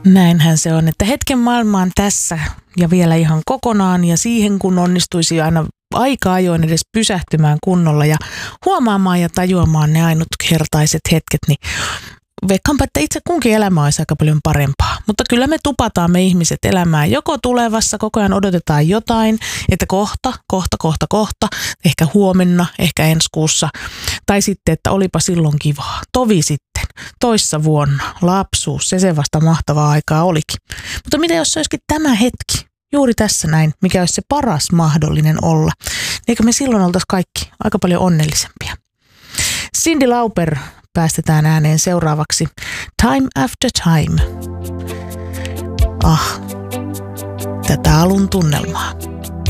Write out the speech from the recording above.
Näinhän se on, että hetken maailma on tässä ja vielä ihan kokonaan ja siihen kun onnistuisi aina aika ajoin edes pysähtymään kunnolla ja huomaamaan ja tajuamaan ne ainutkertaiset hetket, niin veikkaanpa, että itse kunkin elämä olisi aika paljon parempaa. Mutta kyllä me tupataan me ihmiset elämään joko tulevassa, koko ajan odotetaan jotain, että kohta, ehkä huomenna, ehkä ensi kuussa. Tai sitten, että olipa silloin kivaa, tovi sitten, toissa vuonna, lapsuus, se vasta mahtavaa aikaa olikin. Mutta mitä jos se olisikin tämä hetki, juuri tässä näin, mikä olisi se paras mahdollinen olla? Eikö me silloin oltaisi kaikki aika paljon onnellisempia? Cyndi Lauper päästetään ääneen seuraavaksi. Time After Time. Tätä alun tunnelmaa.